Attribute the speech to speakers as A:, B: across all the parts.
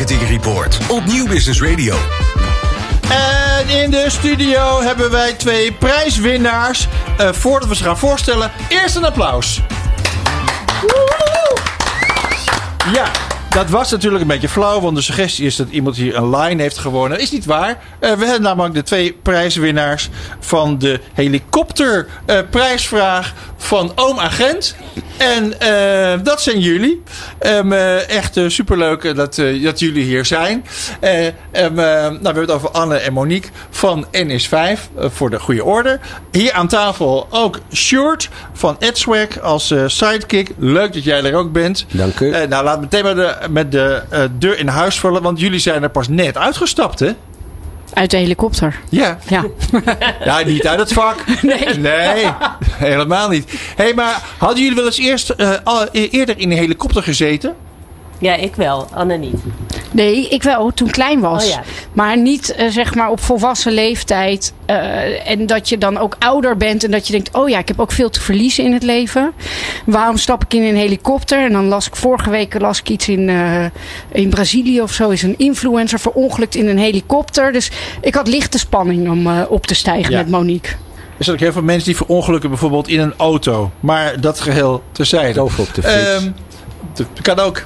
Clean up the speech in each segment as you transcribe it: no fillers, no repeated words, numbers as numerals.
A: Marketing Report op Nieuw Business Radio.
B: En in de studio hebben wij 2 prijswinnaars. Voordat we ze gaan voorstellen, eerst een applaus. Ja, dat was natuurlijk een beetje flauw, want de suggestie is dat iemand hier een line heeft gewonnen. Dat is niet waar. We hebben namelijk de 2 prijswinnaars van de helikopterprijsvraag van Oom Agent. En dat zijn jullie. Echt superleuk dat jullie hier zijn. We hebben het over Anne en Monique van NS5 voor de goede orde. Hier aan tafel ook Sjoerd van Edswag als sidekick. Leuk dat jij er ook bent.
C: Dank u.
B: Laat meteen met de deur in huis vallen, want jullie zijn er pas net uitgestapt, hè?
D: Uit de helikopter.
B: Ja. Ja, niet uit het vak. Nee, helemaal niet. Hey, maar hadden jullie wel eens eerder in een helikopter gezeten?
E: Ja, ik wel. Anne niet.
D: Nee, ik wel, toen ik klein was.
E: Oh ja.
D: Maar niet zeg maar op volwassen leeftijd. En dat je dan ook ouder bent. En dat je denkt, oh ja, ik heb ook veel te verliezen in het leven. Waarom stap ik in een helikopter? En dan las ik vorige week iets in Brazilië of zo. Is een influencer verongelukt in een helikopter. Dus ik had lichte spanning om op te stijgen met Monique.
B: Er zijn ook heel veel mensen die verongelukken bijvoorbeeld in een auto. Maar dat geheel terzijde.
C: Of op de fiets.
B: Dat kan ook.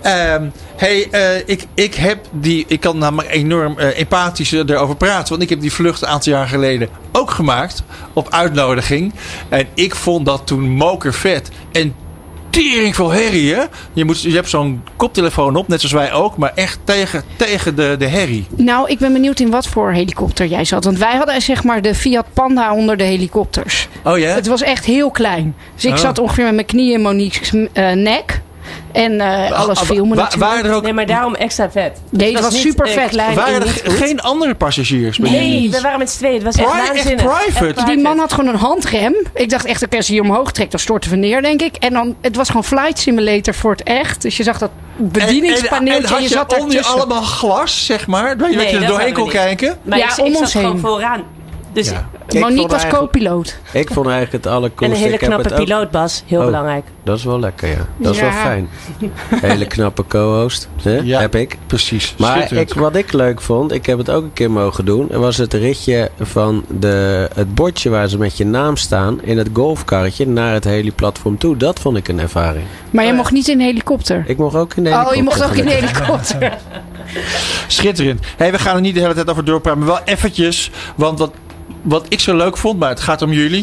B: Ik kan namelijk enorm empathisch erover praten. Want ik heb die vlucht een aantal jaar geleden ook gemaakt. Op uitnodiging. En ik vond dat toen mokervet. En tering veel herrie, hè? Je hebt zo'n koptelefoon op, net zoals wij ook. Maar echt tegen de herrie.
D: Nou, ik ben benieuwd in wat voor helikopter jij zat. Want wij hadden zeg maar de Fiat Panda onder de helikopters.
B: Oh ja?
D: Het was echt heel klein. Dus ik zat ongeveer met mijn knieën in Monique's nek. En alles filmen natuurlijk.
B: Waren er ook...
E: Nee, maar daarom extra vet.
D: Nee, het was super vet.
B: Waren er geen andere passagiers bij
E: Nee,
B: jullie?
E: we waren met z'n tweeën. Het was echt waanzinnig.
B: Echt private.
D: Die man had gewoon een handrem. Ik dacht echt, als je hier omhoog trekt, dan storten we neer, denk ik. En dan, het was gewoon flight simulator voor het echt. Dus je zag dat bedieningspaneeltje.
B: En had
D: je zat
B: onder je allemaal glas, zeg maar? Dat je er doorheen kon kijken?
E: Maar
D: ja,
E: ik
D: om
E: zat
D: ons
E: gewoon
D: heen.
E: vooraan. Dus
D: Monique was co-piloot.
C: Ik vond eigenlijk het allercoolste.
E: En een hele knappe piloot, Bas. Heel belangrijk.
C: Dat is wel lekker, ja. Dat is wel fijn. Hele knappe co-host.
B: Ja,
C: heb ik.
B: Precies.
C: Maar wat ik leuk vond, ik heb het ook een keer mogen doen. Was het ritje van het bordje waar ze met je naam staan in het golfkarretje naar het heliplatform toe. Dat vond ik een ervaring.
D: Maar je mocht niet in een helikopter.
C: Ik mocht ook in de helikopter.
D: Oh, je mocht ook in de helikopter.
B: Schitterend. Hey, we gaan er niet de hele tijd over doorpraten, maar wel eventjes. Want wat ik zo leuk vond, maar het gaat om jullie.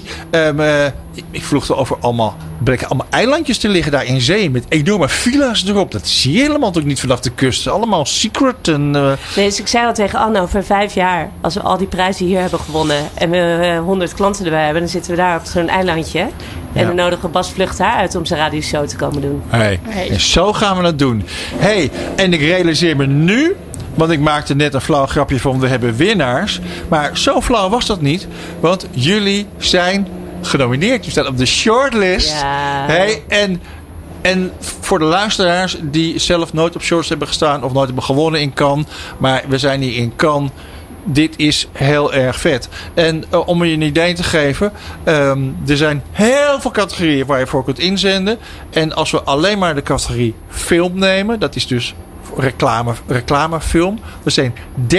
B: Ik vroeg erover allemaal eilandjes te liggen daar in zee. Met enorme villa's erop. Dat zie je helemaal natuurlijk niet vanaf de kust. Allemaal secret. Nee,
E: dus ik zei al tegen Anne, over 5 jaar, als we al die prijzen hier hebben gewonnen. En we 100 klanten erbij hebben, dan zitten we daar op zo'n eilandje. En dan nodigen Bas Vlucht haar uit om zijn radioshow te komen doen.
B: Hey. En zo gaan we het doen. Hey, en ik realiseer me nu. Want ik maakte net een flauw grapje van we hebben winnaars. Maar zo flauw was dat niet. Want jullie zijn genomineerd. Je staat op de shortlist.
E: Ja.
B: Hey, en voor de luisteraars die zelf nooit op shortlist hebben gestaan. Of nooit hebben gewonnen in Cannes. Maar we zijn hier in Cannes. Dit is heel erg vet. En om je een idee te geven. Er zijn heel veel categorieën waar je voor kunt inzenden. En als we alleen maar de categorie film nemen. Dat is dus reclamefilm. Er zijn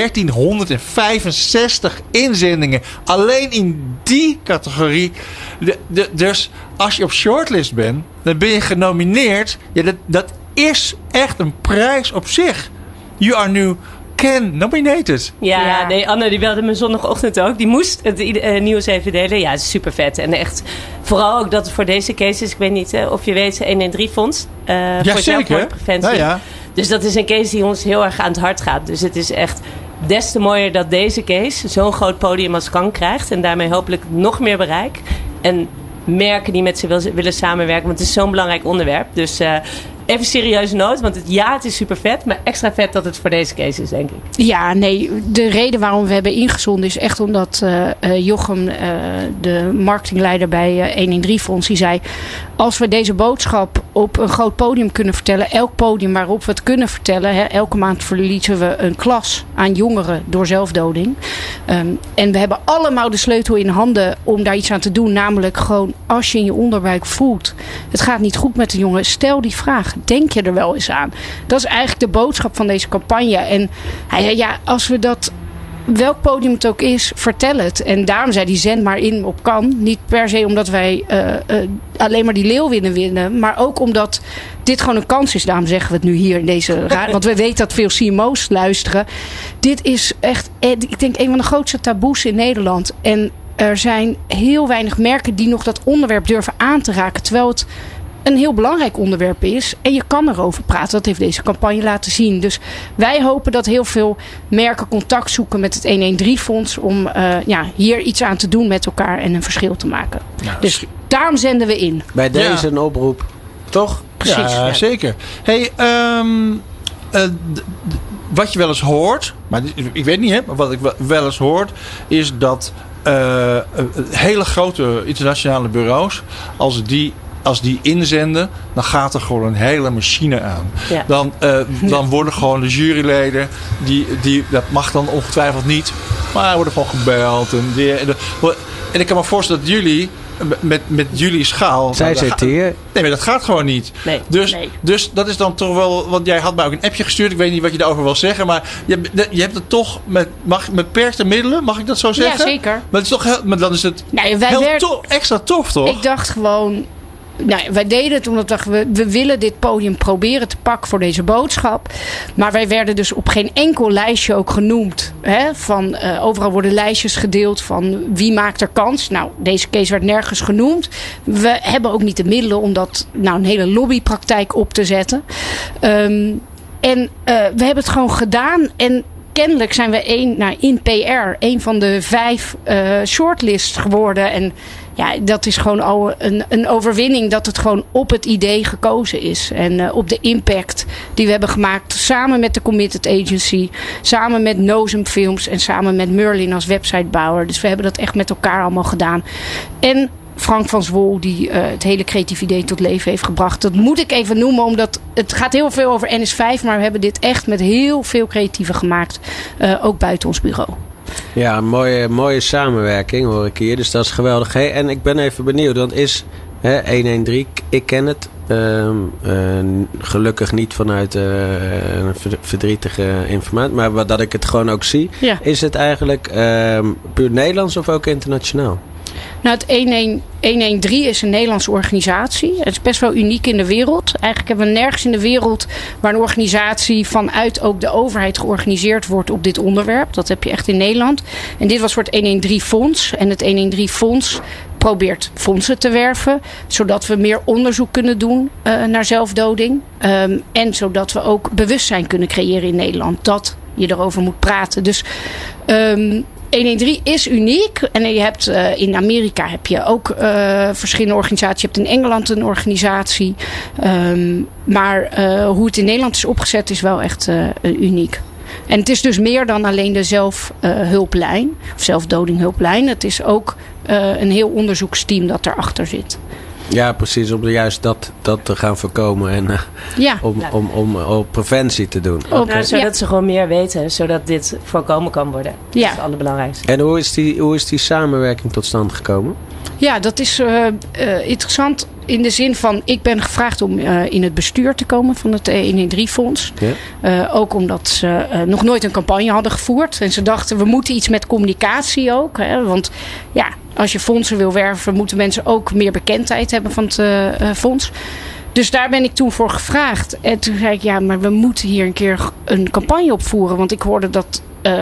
B: 1365 inzendingen. Alleen in die categorie. Dus als je op shortlist bent, dan ben je genomineerd. Ja, dat is echt een prijs op zich. You are now nominated.
E: Ja, nee, Anne die belde me zondagochtend ook. Die moest het nieuws even delen. Ja, het is super vet. En echt, vooral ook dat het voor deze cases, ik weet niet of je weet, 113 fonds. Voor zelfmoordpreventie.
B: Ja.
E: Dus dat is een case die ons heel erg aan het hart gaat. Dus het is echt des te mooier dat deze case zo'n groot podium als Cannes krijgt. En daarmee hopelijk nog meer bereik. En merken die met ze willen samenwerken. Want het is zo'n belangrijk onderwerp. Dus even serieuze noot. Want het is super vet. Maar extra vet dat het voor deze case is, denk ik.
D: Ja, nee. De reden waarom we hebben ingezonden is echt omdat Jochem, de marketingleider bij 113 Fonds, die zei, als we deze boodschap op een groot podium kunnen vertellen, elk podium waarop we het kunnen vertellen, elke maand verliezen we een klas aan jongeren door zelfdoding. En we hebben allemaal de sleutel in handen om daar iets aan te doen. Namelijk gewoon, als je in je onderbuik voelt, het gaat niet goed met de jongen, stel die vraag. denk je er wel eens aan? Dat is eigenlijk de boodschap van deze campagne. En hij zei, als we dat, welk podium het ook is, vertel het. En daarom zei hij, zend maar in op Cannes. Niet per se omdat wij alleen maar die leeuwinnen winnen. Maar ook omdat dit gewoon een kans is. Daarom zeggen we het nu hier in deze raad. Want we weten dat veel CMO's luisteren. Dit is echt, ik denk, een van de grootste taboes in Nederland. En er zijn heel weinig merken die nog dat onderwerp durven aan te raken. Terwijl het een heel belangrijk onderwerp is. En je kan erover praten. Dat heeft deze campagne laten zien. Dus wij hopen dat heel veel merken contact zoeken met het 113-fonds. Om hier iets aan te doen met elkaar en een verschil te maken. Ja, dus daarom zenden we in.
C: Bij deze een oproep. Toch?
D: Precies.
B: Ja, zeker. Hey, wat je wel eens hoort. Maar ik weet niet, maar wat ik wel eens hoort. Is dat hele grote internationale bureaus. Als die inzenden, dan gaat er gewoon een hele machine aan. Ja. Dan worden gewoon de juryleden, dat mag dan ongetwijfeld niet, maar worden gewoon gebeld. En ik kan me voorstellen dat jullie, met jullie schaal...
C: Zij zit hier.
B: Nee, maar dat gaat gewoon niet. Nee. Dus dat is dan toch wel... Want jij had mij ook een appje gestuurd. Ik weet niet wat je daarover wil zeggen. Maar je hebt het toch met beperkte middelen. Mag ik dat zo zeggen?
D: Ja, zeker.
B: Maar, het is toch maar dan is het extra tof, toch?
D: Ik dacht gewoon... wij deden het omdat we willen dit podium proberen te pakken voor deze boodschap. Maar wij werden dus op geen enkel lijstje ook genoemd. Overal worden lijstjes gedeeld van wie maakt er kans. Nou, deze case werd nergens genoemd. We hebben ook niet de middelen om dat een hele lobbypraktijk op te zetten. We hebben het gewoon gedaan. En kennelijk zijn we in PR een van de 5 shortlists geworden. En ja, dat is gewoon al een overwinning dat het gewoon op het idee gekozen is. En op de impact die we hebben gemaakt samen met de Committed Agency, samen met Nozem Films en samen met Merlin als websitebouwer. Dus we hebben dat echt met elkaar allemaal gedaan. En Frank van Zwol die het hele creatief idee tot leven heeft gebracht. Dat moet ik even noemen, omdat het gaat heel veel over NS5. Maar we hebben dit echt met heel veel creatieven gemaakt. Ook buiten ons bureau.
C: Ja, mooie samenwerking hoor ik hier. Dus dat is geweldig. Hey, en ik ben even benieuwd. Want is 113, ik ken het. Gelukkig niet vanuit verdrietige informatie. Maar dat ik het gewoon ook zie. Ja. Is het eigenlijk puur Nederlands of ook internationaal?
D: Nou, het 113 is een Nederlandse organisatie. Het is best wel uniek in de wereld. Eigenlijk hebben we nergens in de wereld waar een organisatie vanuit ook de overheid georganiseerd wordt op dit onderwerp. Dat heb je echt in Nederland. En dit was voor het 113-fonds. En het 113-fonds probeert fondsen te werven. Zodat we meer onderzoek kunnen doen naar zelfdoding. En zodat we ook bewustzijn kunnen creëren in Nederland. Dat je erover moet praten. Dus 113 is uniek. En je hebt in Amerika heb je ook verschillende organisaties. Je hebt in Engeland een organisatie. Maar hoe het in Nederland is opgezet is wel echt uniek. En het is dus meer dan alleen de zelfhulplijn. Of zelfdodinghulplijn. Het is ook een heel onderzoeksteam dat erachter zit.
C: Ja, precies. Om juist dat te gaan voorkomen. En om preventie te doen.
E: Zodat ze gewoon meer weten. Zodat dit voorkomen kan worden. Dat is het allerbelangrijkste.
C: En hoe is die samenwerking tot stand gekomen?
D: Ja, dat is interessant in de zin van... Ik ben gevraagd om in het bestuur te komen van het 113-fonds. Ja. Ook omdat ze nog nooit een campagne hadden gevoerd. En ze dachten, we moeten iets met communicatie ook. Hè, want ja, als je fondsen wil werven... moeten mensen ook meer bekendheid hebben van het fonds. Dus daar ben ik toen voor gevraagd. En toen zei ik, ja, maar we moeten hier een keer een campagne opvoeren. Want ik hoorde dat...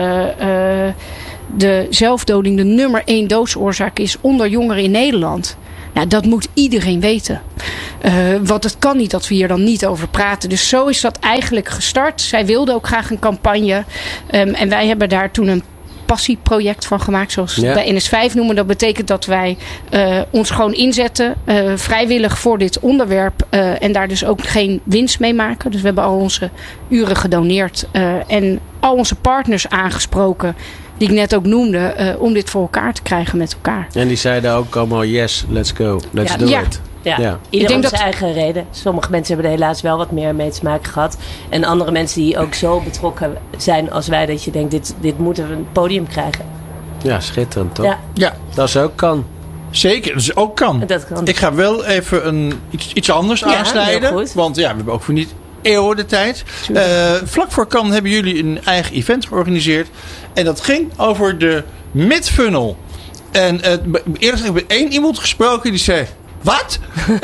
D: de zelfdoding de nummer 1 doodsoorzaak is onder jongeren in Nederland. Nou, dat moet iedereen weten. Want het kan niet dat we hier dan niet over praten. Dus zo is dat eigenlijk gestart. Zij wilden ook graag een campagne. En wij hebben daar toen een passieproject van gemaakt. Zoals we bij NS5 noemen. Dat betekent dat wij ons gewoon inzetten. Vrijwillig voor dit onderwerp. En daar dus ook geen winst mee maken. Dus we hebben al onze uren gedoneerd. En al onze partners aangesproken. Die ik net ook noemde. Om dit voor elkaar te krijgen met elkaar.
C: En die zeiden ook allemaal yes, let's go. Let's do it.
E: Ja. Iedereen om zijn eigen reden. Sommige mensen hebben er helaas wel wat meer mee te maken gehad. En andere mensen die ook zo betrokken zijn als wij. Dat je denkt, dit moeten we een podium krijgen.
C: Ja, schitterend toch? Ja. Dat is ook kan.
B: Zeker, dus ook kan.
E: Dat kan.
B: Ik ga wel even iets anders aansnijden.
E: heel goed.
B: Want ja, we hebben ook voor niet eeuwen de tijd. Vlak voor Cannes hebben jullie een eigen event georganiseerd. En dat ging over de midfunnel. En eerlijk gezegd, ik heb één iemand gesproken die zei... Wat?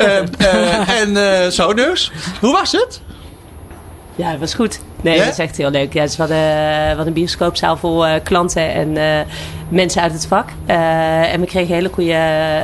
B: Zo dus. Hoe was het?
E: Ja, dat was goed. Nee, dat is echt heel leuk. Ja, dus we hadden een bioscoopzaal vol klanten en mensen uit het vak. En we kregen hele goede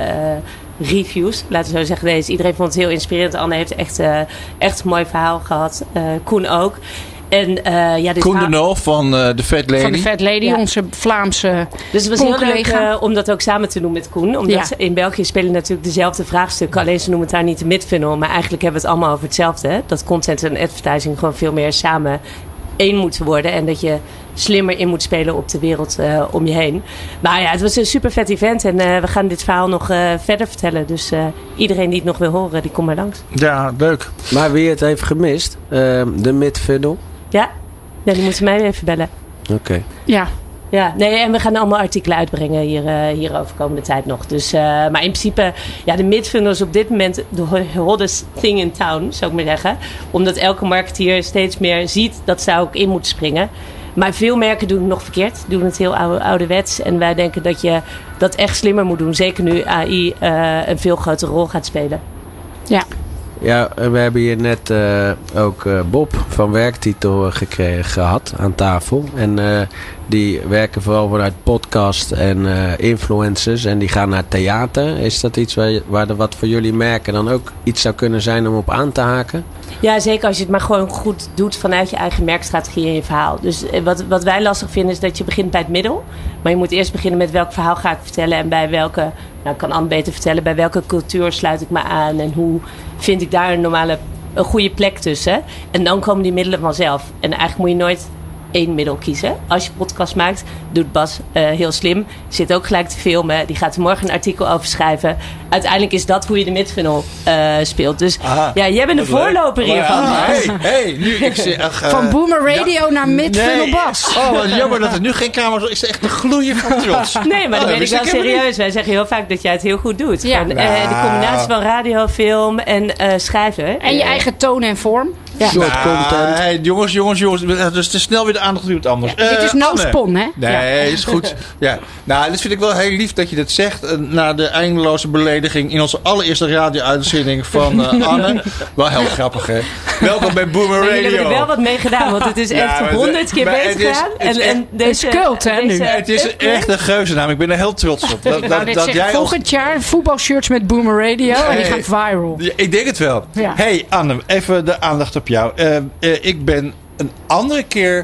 E: reviews. Laten we zo zeggen. Iedereen vond het heel inspirerend. Anne heeft echt een mooi verhaal gehad. Koen ook. En,
B: Koen de Nul van de Fat Lady.
D: Van de Fat Lady, onze Vlaamse
E: Dus het was heel leuk om dat ook samen te doen met Koen. Omdat in België spelen natuurlijk dezelfde vraagstukken. Alleen ze noemen het daar niet de midfunnel. Maar eigenlijk hebben we het allemaal over hetzelfde. Hè? Dat content en advertising gewoon veel meer samen één moeten worden. En dat je slimmer in moet spelen op de wereld om je heen. Maar ja, het was een super vet event. En we gaan dit verhaal nog verder vertellen. Dus iedereen die het nog wil horen, die komt maar langs.
B: Ja, leuk.
C: Maar wie het heeft gemist, de midfunnel.
E: Ja, die moeten mij even bellen.
C: Oké.
D: Ja.
E: Ja, nee, en we gaan allemaal artikelen uitbrengen hierover komende tijd nog. Dus, maar in principe, de midfunnel is op dit moment de hottest thing in town, zou ik maar zeggen. Omdat elke marketeer steeds meer ziet dat ze ook in moet springen. Maar veel merken doen het nog verkeerd. Doen het heel ouderwets. En wij denken dat je dat echt slimmer moet doen. Zeker nu AI een veel grotere rol gaat spelen.
D: Ja.
C: Ja, we hebben hier net ook Bob van Werktitel gehad aan tafel. En die werken vooral vanuit podcast en influencers. En die gaan naar theater. Is dat iets waar er wat voor jullie merken dan ook iets zou kunnen zijn om op aan te haken?
E: Ja, zeker als je het maar gewoon goed doet vanuit je eigen merkstrategie en je verhaal. Dus wat wij lastig vinden is dat je begint bij het middel. Maar je moet eerst beginnen met welk verhaal ga ik vertellen. En bij welke, kan Anne beter vertellen, bij welke cultuur sluit ik me aan. En hoe vind ik daar een goede plek tussen. En dan komen die middelen vanzelf. En eigenlijk moet je nooit één middel kiezen. Als je podcast maakt, doet Bas heel slim. Zit ook gelijk te filmen. Die gaat er morgen een artikel over schrijven. Uiteindelijk is dat hoe je de midfunnel speelt. Dus jij bent de voorloper hiervan.
B: Hey, nu ik zeg...
D: van Boomer Radio naar midfunnel Bas.
B: Oh, wat jammer dat er nu geen camera is. Ik sta echt te gloeien van trots.
E: Nee, maar dat ben ik wel serieus. Wij zeggen heel vaak dat jij het heel goed doet.
D: Ja.
E: Gewoon, de combinatie van radio, film en schrijven.
D: En je eigen toon en vorm.
C: Ja. Short content.
B: Hey, jongens. Dus te snel weer de aandacht doet anders.
D: Ja, dit is no spon, hè?
B: Nee, is goed. Ja. Nou, dit vind ik wel heel lief dat je dat zegt. Na de eindeloze belediging in onze allereerste radio-uitzending van Anne. Wel heel grappig, hè? Welkom bij Boomer Radio.
E: Jullie hebben er wel wat mee gedaan, want het is echt 100 keer beter gegaan.
D: En deze cult, hè, nu.
B: Het is echt een geuzennaam. Ik ben er heel trots op.
D: Volgend jaar voetbalshirts met Boomer Radio en die gaan viral.
B: Ja, ik denk het wel.
D: Ja.
B: Hey Anne, even de aandacht op jou. Ik ben een andere keer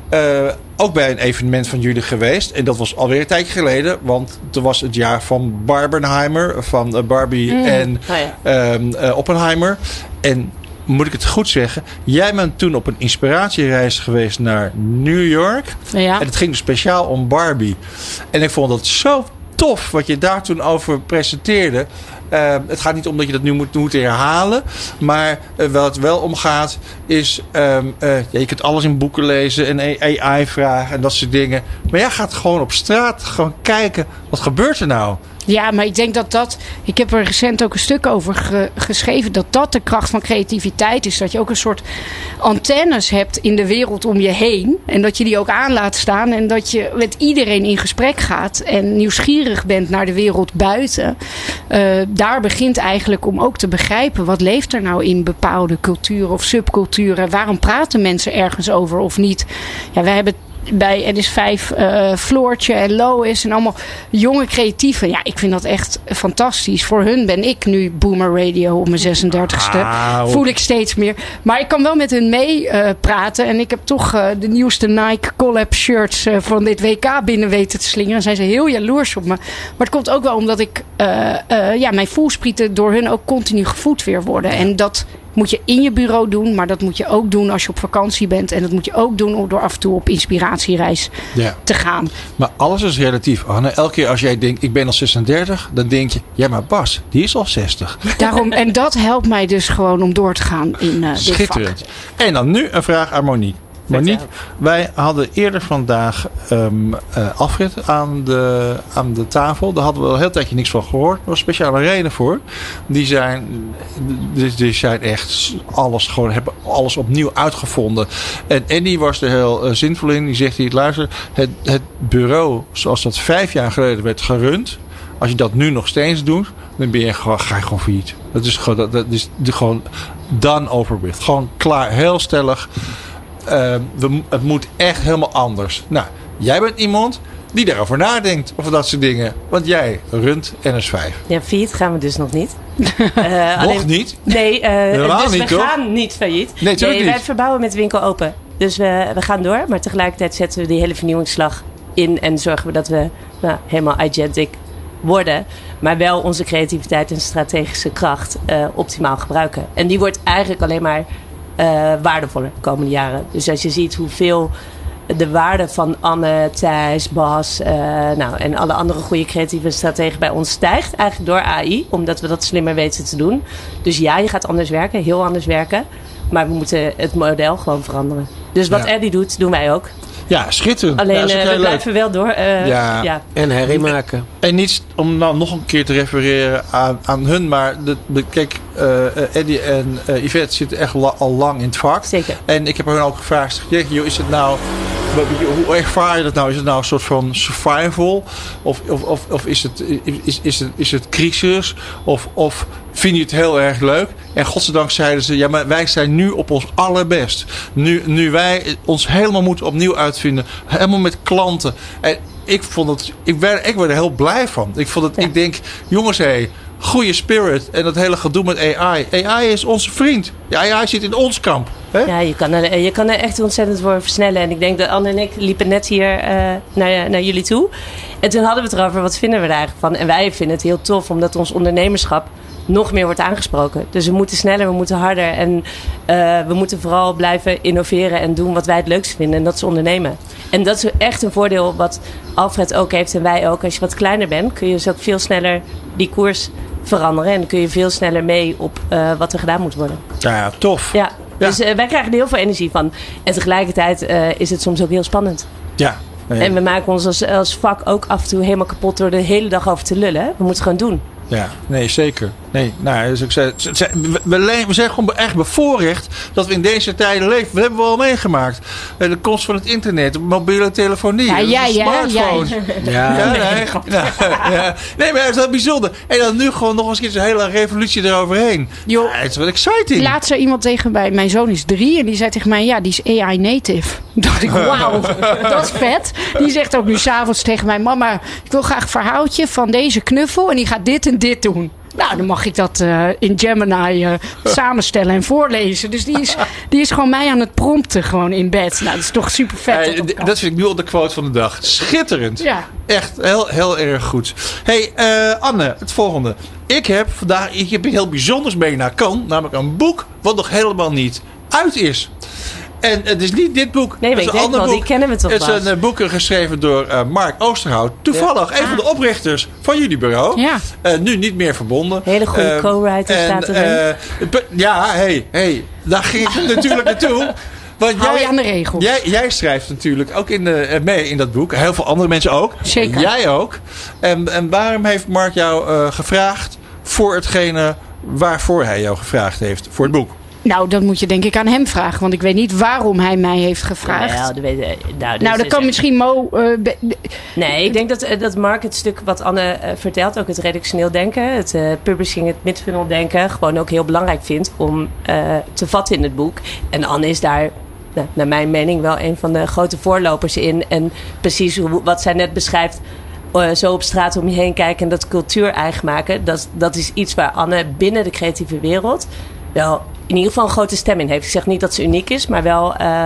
B: ook bij een evenement van jullie geweest. En dat was alweer een tijdje geleden. Want het was het jaar van Barbenheimer. Van Barbie en Oppenheimer. En moet ik het goed zeggen? Jij bent toen op een inspiratiereis geweest naar New York.
D: Ja.
B: En het ging dus speciaal om Barbie. En ik vond het zo tof wat je daar toen over presenteerde. Het gaat niet om dat je dat nu moet herhalen. Maar waar het wel om gaat is... je kunt alles in boeken lezen en AI vragen en dat soort dingen. Maar jij gaat gewoon op straat gewoon kijken. Wat gebeurt er nou?
D: Ja, maar ik denk dat... Ik heb er recent ook een stuk over geschreven. Dat de kracht van creativiteit is. Dat je ook een soort antennes hebt in de wereld om je heen. En dat je die ook aan laat staan. En dat je met iedereen in gesprek gaat. En nieuwsgierig bent naar de wereld buiten. Daar begint eigenlijk om ook te begrijpen. Wat leeft er nou in bepaalde culturen of subculturen? Waarom praten mensen ergens over of niet? Ja, wij hebben... bij NS5 Floortje en Lois en allemaal jonge creatieven. Ja, ik vind dat echt fantastisch. Voor hun ben ik nu Boomer Radio op mijn 36e. Voel ik steeds meer. Maar ik kan wel met hun mee praten. En ik heb toch de nieuwste Nike collab shirts van dit WK binnen weten te slingeren. Dan zijn ze heel jaloers op me. Maar het komt ook wel omdat ik mijn voelsprieten door hun ook continu gevoed weer worden. En dat moet je in je bureau doen, maar dat moet je ook doen als je op vakantie bent. En dat moet je ook doen door af en toe op inspiratiereis te gaan.
B: Maar alles is relatief, Anne. Elke keer als jij denkt, ik ben al 36, dan denk je, ja maar Bas, die is al 60.
D: Daarom, en dat helpt mij dus gewoon om door te gaan in dit vak.
B: Schitterend. En dan nu een vraag aan Monique. Maar niet, wij hadden eerder vandaag Alfred aan de tafel. Daar hadden we al een heel tijdje niks van gehoord. Er was een speciale reden voor. Die zijn echt hebben alles opnieuw uitgevonden. En Andy was er heel zinvol in. Die zegt, luister, het bureau zoals dat 5 jaar geleden werd gerund. Als je dat nu nog steeds doet, dan ga je gewoon failliet. Dat is gewoon done over with. Gewoon klaar, heel stellig. Het moet echt helemaal anders. Nou, jij bent iemand die daarover nadenkt. Over dat soort dingen. Want jij runt NS5.
E: Ja, failliet gaan we dus nog niet.
B: Nog niet?
E: Nee, dus
B: niet,
E: we gaan niet failliet.
B: Nee,
E: wij verbouwen met de winkel open. Dus we gaan door. Maar tegelijkertijd zetten we die hele vernieuwingsslag in. En zorgen we dat we helemaal agentic worden. Maar wel onze creativiteit en strategische kracht optimaal gebruiken. En die wordt eigenlijk alleen maar waardevoller de komende jaren. Dus als je ziet hoeveel de waarde van Anne, Thijs, Bas en alle andere goede creatieve strategen bij ons stijgt. Eigenlijk door AI, omdat we dat slimmer weten te doen. Dus ja, je gaat anders werken, heel anders werken. Maar we moeten het model gewoon veranderen. Dus wat Eddie doet, doen wij ook.
B: Ja, schitterend.
E: Alleen we blijven wel door.
C: En herrie maken.
B: En niet om nou nog een keer te refereren aan hun. Maar kijk, Eddie en Yvette zitten echt al lang in het vak. Zeker. En ik heb hun ook gevraagd. Joh, is het nou... Hoe ervaar je dat nou? Is het nou een soort van survival? Of is het crisis? Of vind je het heel erg leuk? En godzijdank zeiden ze... Ja, maar wij zijn nu op ons allerbest. Nu wij ons helemaal moeten opnieuw uitvinden. Helemaal met klanten. En ik werd er heel blij van. Ik denk, jongens, goede spirit. En dat hele gedoe met AI. AI is onze vriend. Ja, AI zit in ons kamp. Hè?
E: Ja, je kan er echt ontzettend voor versnellen. En ik denk dat Anne en ik liepen net hier naar jullie toe. En toen hadden we het erover, wat vinden we er eigenlijk van? En wij vinden het heel tof, omdat ons ondernemerschap nog meer wordt aangesproken. Dus we moeten sneller, we moeten harder. En we moeten vooral blijven innoveren en doen wat wij het leukst vinden. En dat is ondernemen. En dat is echt een voordeel wat Alfred ook heeft en wij ook. Als je wat kleiner bent, kun je dus ook veel sneller die koers veranderen. En dan kun je veel sneller mee op wat er gedaan moet worden.
B: Ja, tof.
E: Ja. Dus wij krijgen er heel veel energie van. En tegelijkertijd is het soms ook heel spannend.
B: Ja. Nee.
E: En we maken ons als vak ook af en toe helemaal kapot door de hele dag over te lullen. We moeten het gewoon doen.
B: Ja, nee, zeker. Nee, nou, dus ik zei, we zijn gewoon echt bevoorrecht dat we in deze tijden leven. Dat hebben we al meegemaakt. De komst van het internet, de mobiele telefonie, smartphones. Nee, maar dat is bijzonder. En dan nu gewoon nog eens een hele revolutie eroverheen.
D: Joh,
B: het is wat exciting.
D: Laatst zei iemand tegen mij, mijn zoon is 3 en die zei tegen mij, ja, die is AI native. Toen dacht ik, wauw, dat is vet. Die zegt ook nu 's avonds tegen mij, mama, ik wil graag een verhaaltje van deze knuffel en die gaat dit en dit doen. Nou, dan mag ik dat in Gemini samenstellen en voorlezen. Dus die is gewoon mij aan het prompten gewoon in bed. Nou, dat is toch super vet.
B: Dat vind ik nu al de quote van de dag. Schitterend. Ja. Echt heel, heel erg goed. Hey, Anne, het volgende. Ik heb iets heel bijzonders mee naar Cannes. Namelijk een boek wat nog helemaal niet uit is. En het is niet dit boek.
E: Nee, maar ik denk wel, die kennen we toch wel.
B: Het is een boek geschreven door Mark Oosterhout. Toevallig een van de oprichters van jullie bureau. Ja. Nu niet meer verbonden.
E: Hele goede co-writer staat erin.
B: Daar ging ik natuurlijk naartoe. Want
D: hou je aan de regels.
B: Jij schrijft natuurlijk ook mee in dat boek. Heel veel andere mensen ook.
D: Zeker.
B: Jij ook. En waarom heeft Mark jou gevraagd voor hetgene waarvoor hij jou gevraagd heeft voor het boek?
D: Nou, dat moet je denk ik aan hem vragen. Want ik weet niet waarom hij mij heeft gevraagd. Dat kan misschien Mo...
E: Nee, ik denk dat Mark het stuk wat Anne vertelt... ook het redactioneel denken, het publishing, het midfunnel denken... gewoon ook heel belangrijk vindt om te vatten in het boek. En Anne is daar, naar mijn mening, wel een van de grote voorlopers in. En precies wat zij net beschrijft... zo op straat om je heen kijken en dat cultuur eigen maken... dat is iets waar Anne binnen de creatieve wereld... wel in ieder geval een grote stem in heeft. Ik zeg niet dat ze uniek is, maar wel